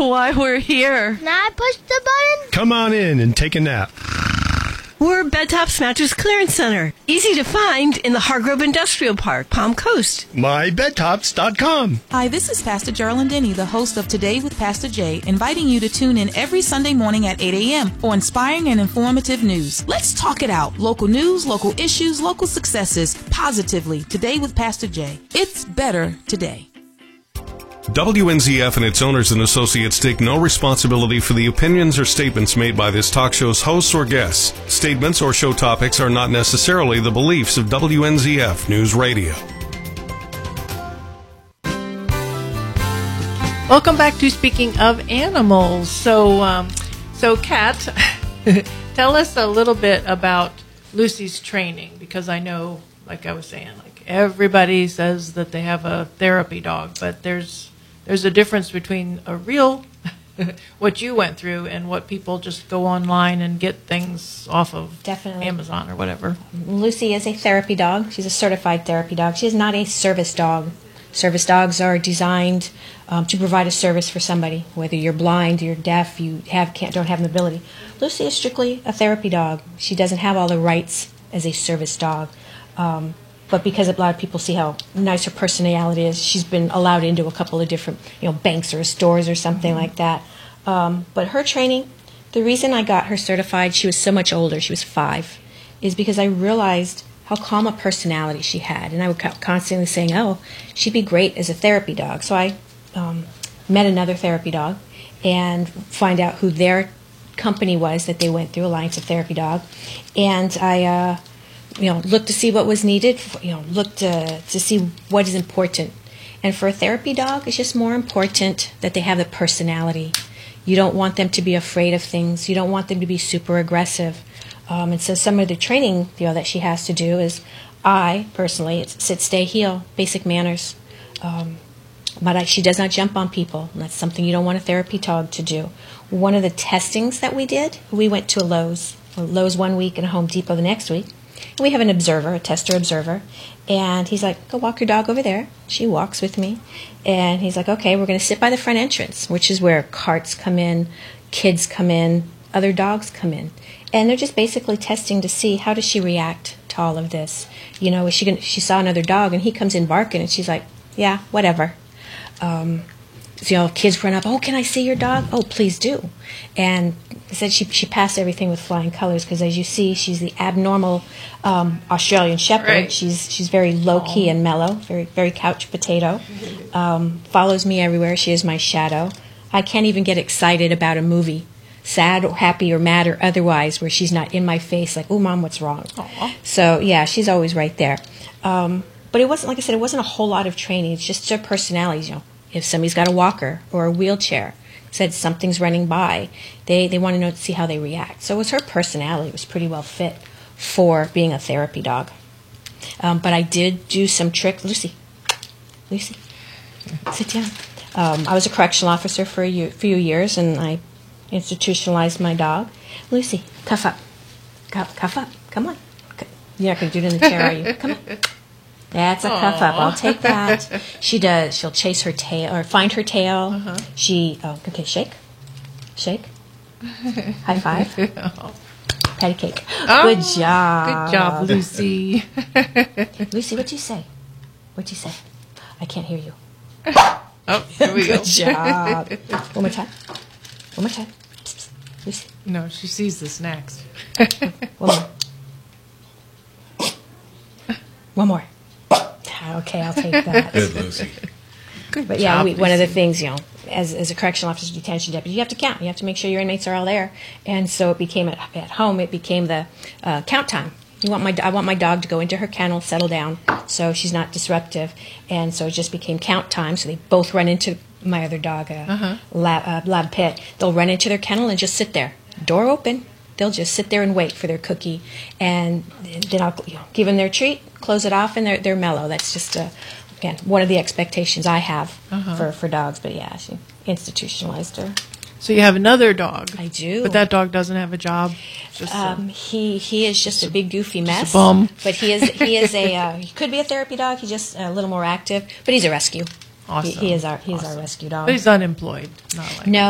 why we're here. Now I push the button. Come on in and take a nap. We're Bed Tops Mattress Clearance Center. Easy to find in the Hargrove Industrial Park, Palm Coast. MyBedTops.com. Hi, this is Pastor Geraldine Denny, the host of Today with Pastor Jay, inviting you to tune in every Sunday morning at 8 a.m. for inspiring and informative news. Let's talk it out. Local news, local issues, local successes, positively. Today with Pastor Jay. It's better today. WNZF and its owners and associates take no responsibility for the opinions or statements made by this talk show's hosts or guests. Statements or show topics are not necessarily the beliefs of WNZF News Radio. Welcome back to Speaking of Animals. So Kat, tell us a little bit about Lucy's training, because I know, like I was saying, like everybody says that they have a therapy dog, but there's a difference between a real, what you went through, and what people just go online and get things off of Definitely. Amazon or whatever. Lucy is a therapy dog. She's a certified therapy dog. She is not a service dog. Service dogs are designed to provide a service for somebody, whether you're blind, you're deaf, you don't have an ability. Lucy is strictly a therapy dog. She doesn't have all the rights as a service dog. But because a lot of people see how nice her personality is, she's been allowed into a couple of different, banks or stores or something like that. But her training, the reason I got her certified, she was so much older, she was 5, is because I realized how calm a personality she had. And I was constantly saying, she'd be great as a therapy dog. So I met another therapy dog and find out who their company was that they went through, Alliance of Therapy Dog. And I look to see what was needed, look to see what is important. And for a therapy dog, it's just more important that they have the personality. You don't want them to be afraid of things. You don't want them to be super aggressive. And so some of the training that she has to do is, it's sit, stay, heel, basic manners. But she does not jump on people. And that's something you don't want a therapy dog to do. One of the testings that we did, we went to a Lowe's 1 week and a Home Depot the next week. And we have an observer, a tester observer, and he's like, go walk your dog over there. She walks with me, and he's like, okay, we're going to sit by the front entrance, which is where carts come in, kids come in, other dogs come in. And they're just basically testing to see how does she react to all of this. Is she saw another dog, and he comes in barking, and she's like, yeah, whatever. Kids run up, oh, can I see your dog? Oh, please do. And I said she passed everything with flying colors, because as you see, she's the abnormal Australian Shepherd. Right. She's very low-key and mellow, very, very couch potato. Follows me everywhere. She is my shadow. I can't even get excited about a movie, sad or happy or mad or otherwise, where she's not in my face like, oh, Mom, what's wrong? Aww. So, yeah, she's always right there. But it wasn't, like I said, it wasn't a whole lot of training. It's just their personalities, If somebody's got a walker or a wheelchair, said something's running by, they want to see how they react. So it was her personality. It was pretty well fit for being a therapy dog. But I did do some tricks. Lucy, sit down. I was a correctional officer for a few years, and I institutionalized my dog. Lucy, cuff up. Cuff up. Come on. You're not going to do it in the chair, are you? Come on. That's a cuff up. I'll take that. She does. She'll chase her tail or find her tail. Uh-huh. Okay, shake. High five. Patty cake. Oh, Good job. Good job, Lucy. Lucy, what'd you say? I can't hear you. Oh, here we go. Good job. One more time. Psst, psst. Lucy. No, she sees the snacks. One more. Okay, I'll take that. Good, Lucy. Good But job, yeah, one of the Lucy. things, as a correctional officer, detention deputy, you have to count. You have to make sure your inmates are all there. And so it became at home. It became the count time. I want my dog to go into her kennel, settle down, so she's not disruptive. And so it just became count time. So they both run into my other dog, Lab Pit. They'll run into their kennel and just sit there, door open. They'll just sit there and wait for their cookie, and then I'll give them their treat, close it off, and they're mellow. That's just again one of the expectations I have for dogs. But yeah, she institutionalized her. So you have another dog. I do. But that dog doesn't have a job. Just he is just a big goofy mess. Just a bum. But he could be a therapy dog. He's just a little more active. But he's a rescue. Awesome. He is our rescue dog. But he's unemployed. Not like No.